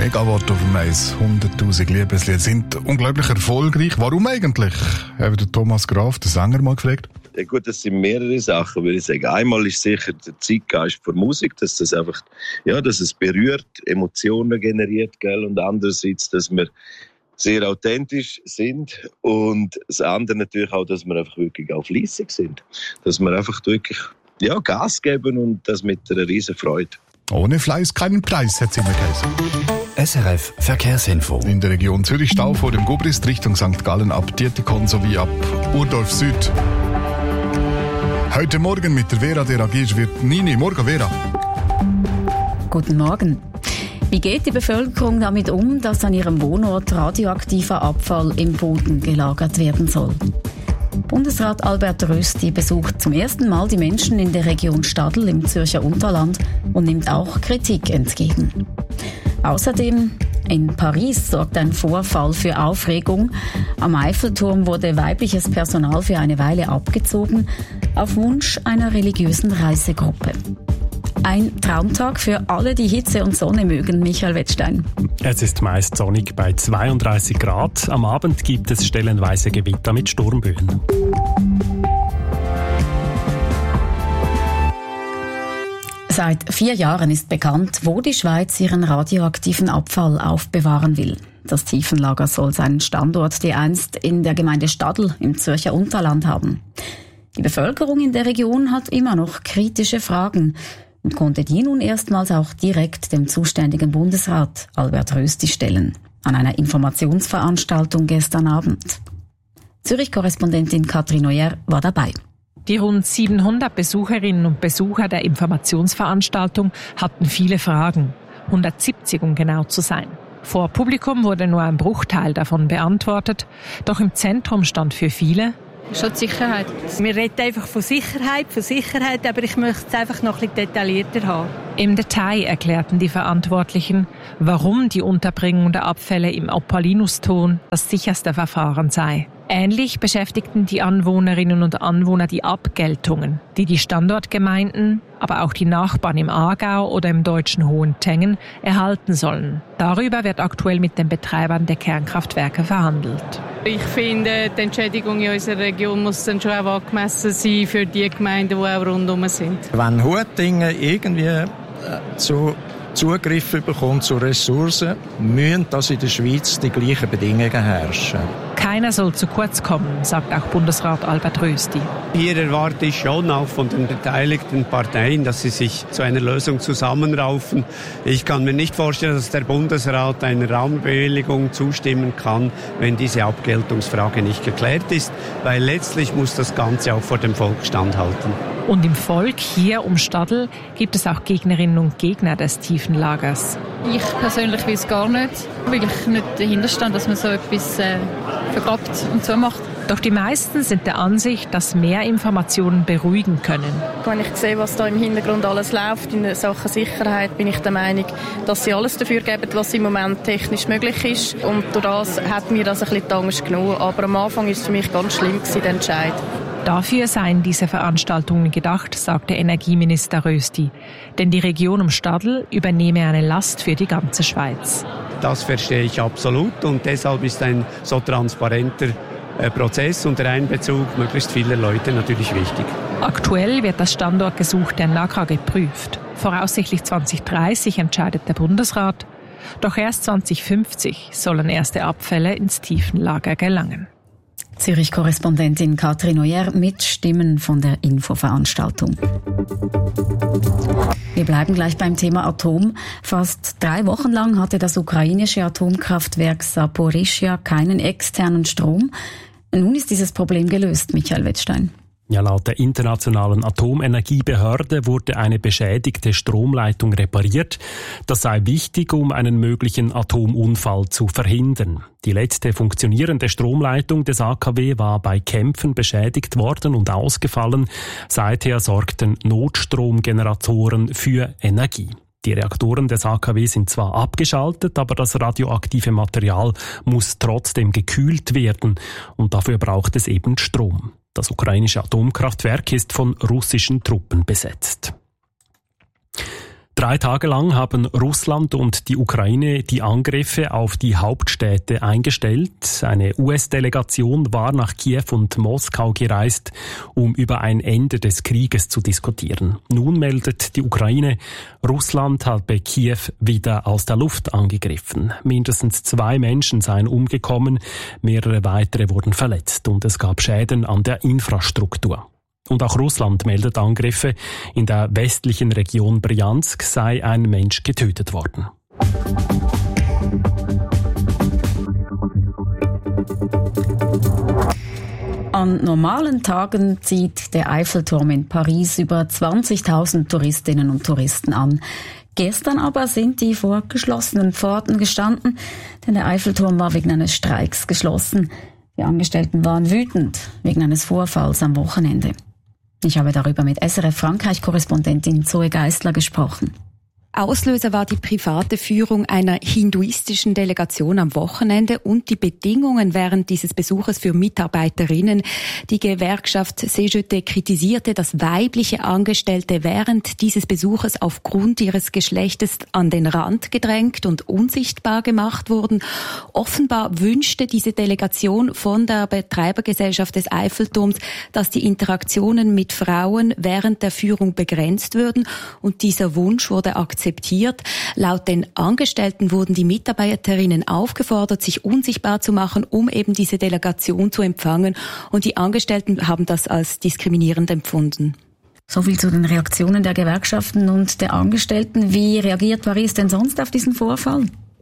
Megawatt auf dem Eis, 100'000 Liebeslieder sind unglaublich erfolgreich. Warum eigentlich? Haben der Thomas Graf, der Sänger, mal gefragt. Ja gut, das sind mehrere Sachen, würde ich sagen. Einmal ist sicher der Zeitgeist für Musik, dass das einfach, ja, dass es berührt, Emotionen generiert, gell? Und andererseits, dass wir sehr authentisch sind und das andere natürlich auch, dass wir einfach wirklich auch fleissig sind. Dass wir einfach wirklich, ja, Gas geben und das mit einer riesen Freude. Ohne Fleiß keinen Preis, hat es immer geheißen. SRF Verkehrsinfo. In der Region Zürich Stau vor dem Gubrist Richtung St. Gallen ab Dietikon sowie ab Urdorf Süd. Heute Morgen mit der Vera Deragisch wird Nini. Morgen, Vera. Guten Morgen. Wie geht die Bevölkerung damit um, dass an ihrem Wohnort radioaktiver Abfall im Boden gelagert werden soll? Bundesrat Albert Rösti besucht zum ersten Mal die Menschen in der Region Stadl im Zürcher Unterland und nimmt auch Kritik entgegen. Außerdem in Paris sorgt ein Vorfall für Aufregung. Am Eiffelturm wurde weibliches Personal für eine Weile abgezogen, auf Wunsch einer religiösen Reisegruppe. Ein Traumtag für alle, die Hitze und Sonne mögen, Michael Wettstein. Es ist meist sonnig bei 32 Grad. Am Abend gibt es stellenweise Gewitter mit Sturmböen. Seit 4 Jahren ist bekannt, wo die Schweiz ihren radioaktiven Abfall aufbewahren will. Das Tiefenlager soll seinen Standort dereinst in der Gemeinde Stadl im Zürcher Unterland haben. Die Bevölkerung in der Region hat immer noch kritische Fragen und konnte die nun erstmals auch direkt dem zuständigen Bundesrat Albert Rösti stellen, an einer Informationsveranstaltung gestern Abend. Zürich-Korrespondentin Katrin Neuer war dabei. Die rund 700 Besucherinnen und Besucher der Informationsveranstaltung hatten viele Fragen, 170 um genau zu sein. Vor Publikum wurde nur ein Bruchteil davon beantwortet, doch im Zentrum stand für viele schon die Sicherheit. Wir reden einfach von Sicherheit, aber ich möchte es einfach noch ein bisschen detaillierter haben. Im Detail erklärten die Verantwortlichen, warum die Unterbringung der Abfälle im Opalinuston das sicherste Verfahren sei. Ähnlich beschäftigten die Anwohnerinnen und Anwohner die Abgeltungen, die die Standortgemeinden, aber auch die Nachbarn im Aargau oder im deutschen Hohentengen erhalten sollen. Darüber wird aktuell mit den Betreibern der Kernkraftwerke verhandelt. Ich finde, die Entschädigung in unserer Region muss dann schon auch angemessen sein für die Gemeinden, die auch rundherum sind. Wenn Huettingen irgendwie Zugriff bekommt zu Ressourcen, müssen das in der Schweiz die gleichen Bedingungen herrschen. Keiner soll zu kurz kommen, sagt auch Bundesrat Albert Rösti. Hier erwarte ich schon auch von den beteiligten Parteien, dass sie sich zu einer Lösung zusammenraufen. Ich kann mir nicht vorstellen, dass der Bundesrat einer Raumbewilligung zustimmen kann, wenn diese Abgeltungsfrage nicht geklärt ist, weil letztlich muss das Ganze auch vor dem Volk standhalten. Und im Volk hier um Stadl gibt es auch Gegnerinnen und Gegner des Tiefenlagers. Ich persönlich will es gar nicht, weil ich nicht dahinter stand, dass man so etwas vergrabt und so macht. Doch die meisten sind der Ansicht, dass mehr Informationen beruhigen können. Wenn ich sehe, was da im Hintergrund alles läuft in Sachen Sicherheit, bin ich der Meinung, dass sie alles dafür geben, was im Moment technisch möglich ist. Und durch das hat mir das ein bisschen die Angst genommen. Aber am Anfang war es für mich ganz schlimm, der Entscheid. Dafür seien diese Veranstaltungen gedacht, sagte Energieminister Rösti. Denn die Region um Stadl übernehme eine Last für die ganze Schweiz. Das verstehe ich absolut und deshalb ist ein so transparenter Prozess und der Einbezug möglichst vieler Leute natürlich wichtig. Aktuell wird das Standortgesuch der NAKA geprüft. Voraussichtlich 2030 entscheidet der Bundesrat. Doch erst 2050 sollen erste Abfälle ins Tiefenlager gelangen. Zürich-Korrespondentin Katrin Neuer mit Stimmen von der Infoveranstaltung. Wir bleiben gleich beim Thema Atom. Fast 3 Wochen lang hatte das ukrainische Atomkraftwerk Saporischschja keinen externen Strom. Nun ist dieses Problem gelöst, Michael Wettstein. Ja, laut der Internationalen Atomenergiebehörde wurde eine beschädigte Stromleitung repariert. Das sei wichtig, um einen möglichen Atomunfall zu verhindern. Die letzte funktionierende Stromleitung des AKW war bei Kämpfen beschädigt worden und ausgefallen. Seither sorgten Notstromgeneratoren für Energie. Die Reaktoren des AKW sind zwar abgeschaltet, aber das radioaktive Material muss trotzdem gekühlt werden und dafür braucht es eben Strom. Das ukrainische Atomkraftwerk ist von russischen Truppen besetzt. 3 Tage lang haben Russland und die Ukraine die Angriffe auf die Hauptstädte eingestellt. Eine US-Delegation war nach Kiew und Moskau gereist, um über ein Ende des Krieges zu diskutieren. Nun meldet die Ukraine, Russland habe Kiew wieder aus der Luft angegriffen. Mindestens 2 Menschen seien umgekommen, mehrere weitere wurden verletzt und es gab Schäden an der Infrastruktur. Und auch Russland meldet Angriffe. In der westlichen Region Bryansk sei ein Mensch getötet worden. An normalen Tagen zieht der Eiffelturm in Paris über 20.000 Touristinnen und Touristen an. Gestern aber sind die vor geschlossenen Pforten gestanden, denn der Eiffelturm war wegen eines Streiks geschlossen. Die Angestellten waren wütend wegen eines Vorfalls am Wochenende. Ich habe darüber mit SRF Frankreich-Korrespondentin Zoe Geissler gesprochen. Auslöser war die private Führung einer hinduistischen Delegation am Wochenende und die Bedingungen während dieses Besuches für Mitarbeiterinnen. Die Gewerkschaft CGT kritisierte, dass weibliche Angestellte während dieses Besuches aufgrund ihres Geschlechtes an den Rand gedrängt und unsichtbar gemacht wurden. Offenbar wünschte diese Delegation von der Betreibergesellschaft des Eiffelturms, dass die Interaktionen mit Frauen während der Führung begrenzt würden, und dieser Wunsch wurde akzeptiert. Laut den Angestellten wurden die Mitarbeiterinnen aufgefordert, sich unsichtbar zu machen, um eben diese Delegation zu empfangen. Und die Angestellten haben das als diskriminierend empfunden. So viel zu den Reaktionen der Gewerkschaften und der Angestellten. Wie reagiert Paris denn sonst auf diesen Vorfall?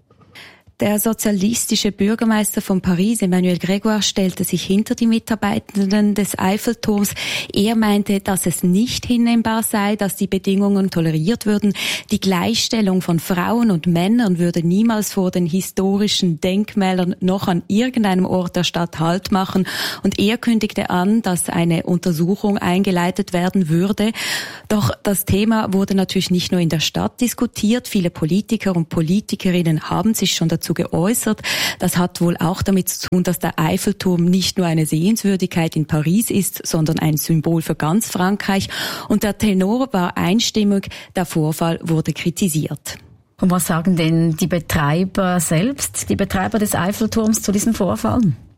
Der sozialistische Bürgermeister von Paris, Emmanuel Grégoire, stellte sich hinter die Mitarbeitenden des Eiffelturms. Er meinte, dass es nicht hinnehmbar sei, dass die Bedingungen toleriert würden. Die Gleichstellung von Frauen und Männern würde niemals vor den historischen Denkmälern noch an irgendeinem Ort der Stadt Halt machen. Und er kündigte an, dass eine Untersuchung eingeleitet werden würde. Doch das Thema wurde natürlich nicht nur in der Stadt diskutiert. Viele Politiker und Politikerinnen haben sich schon dazu geäußert. Das hat wohl auch damit zu tun, dass der Eiffelturm nicht nur eine Sehenswürdigkeit in Paris ist, sondern ein Symbol für ganz Frankreich. Und der Tenor war einstimmig, der Vorfall wurde kritisiert. Und was sagen denn die Betreiber selbst, die Betreiber des Eiffelturms zu diesem Vorfall?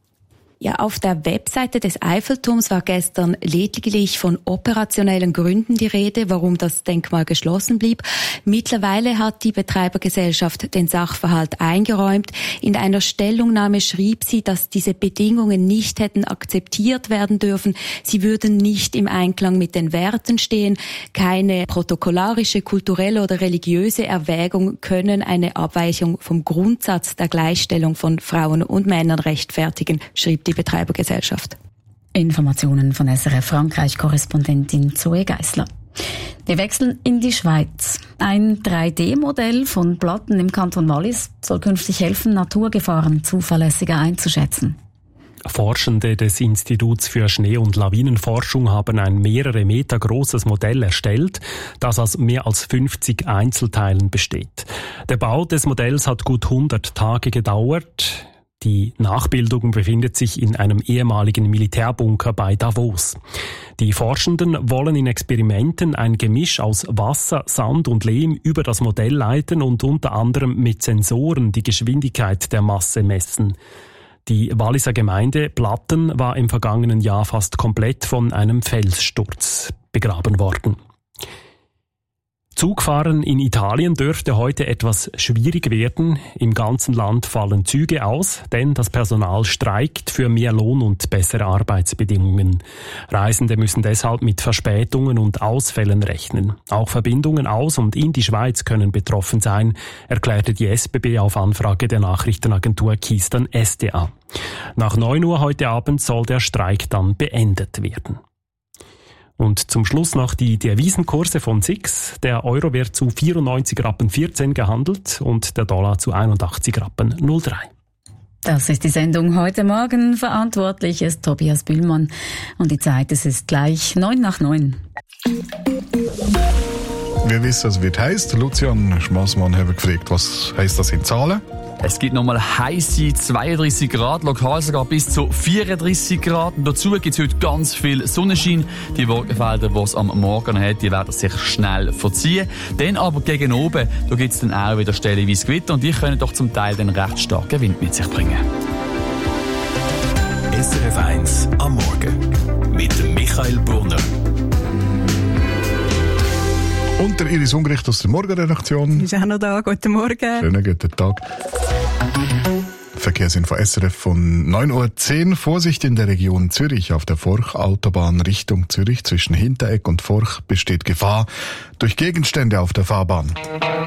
Ja, auf der Webseite des Eiffelturms war gestern lediglich von operationellen Gründen die Rede, warum das Denkmal geschlossen blieb. Mittlerweile hat die Betreibergesellschaft den Sachverhalt eingeräumt. In einer Stellungnahme schrieb sie, dass diese Bedingungen nicht hätten akzeptiert werden dürfen. Sie würden nicht im Einklang mit den Werten stehen. Keine protokollarische, kulturelle oder religiöse Erwägung können eine Abweichung vom Grundsatz der Gleichstellung von Frauen und Männern rechtfertigen, schrieb die Betreibergesellschaft. Informationen von SRF Frankreich-Korrespondentin Zoe Geissler. Wir wechseln in die Schweiz. Ein 3D-Modell von Platten im Kanton Wallis soll künftig helfen, Naturgefahren zuverlässiger einzuschätzen. Forschende des Instituts für Schnee- und Lawinenforschung haben ein mehrere Meter großes Modell erstellt, das aus mehr als 50 Einzelteilen besteht. Der Bau des Modells hat gut 100 Tage gedauert. Die Nachbildung befindet sich in einem ehemaligen Militärbunker bei Davos. Die Forschenden wollen in Experimenten ein Gemisch aus Wasser, Sand und Lehm über das Modell leiten und unter anderem mit Sensoren die Geschwindigkeit der Masse messen. Die Walliser Gemeinde Platten war im vergangenen Jahr fast komplett von einem Felssturz begraben worden. Zugfahren in Italien dürfte heute etwas schwierig werden. Im ganzen Land fallen Züge aus, denn das Personal streikt für mehr Lohn und bessere Arbeitsbedingungen. Reisende müssen deshalb mit Verspätungen und Ausfällen rechnen. Auch Verbindungen aus und in die Schweiz können betroffen sein, erklärte die SBB auf Anfrage der Nachrichtenagentur Keystone SDA. Nach 9 Uhr heute Abend soll der Streik dann beendet werden. Und zum Schluss noch die Devisenkurse von SIX. Der Euro wird zu 94,14 Rappen gehandelt und der Dollar zu 81,03 Rappen. Das ist die Sendung heute Morgen. Verantwortlich ist Tobias Bühlmann. Und die Zeit, es ist gleich 9 nach 9. Wir wissen, es wird heiß. Lucian Schmassmann hat gefragt, was heisst das in Zahlen? Es gibt nochmal heisse 32 Grad, lokal sogar bis zu 34 Grad. Und dazu gibt es heute ganz viel Sonnenschein. Die Wolkenfelder, die es am Morgen hat, die werden sich schnell verziehen. Dann aber gegen oben, da gibt es dann auch wieder stellenweise Gewitter und die können doch zum Teil den recht starken Wind mit sich bringen. SRF 1 am Morgen mit Michael Brunner. Und der Iris Ungericht aus der Morgenredaktion. Ist auch noch da. Guten Morgen. Schönen guten Tag. Verkehrsinfo SRF von 9.10 Uhr. Vorsicht in der Region Zürich. Auf der Forch-Autobahn Richtung Zürich zwischen Hinteregg und Forch besteht Gefahr durch Gegenstände auf der Fahrbahn.